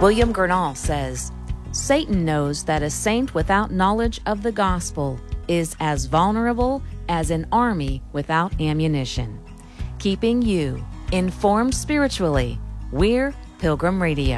William Gurnall says, Satan knows that a saint without knowledge of the gospel is as vulnerable as an army without ammunition. Keeping you informed spiritually, we're Pilgrim Radio.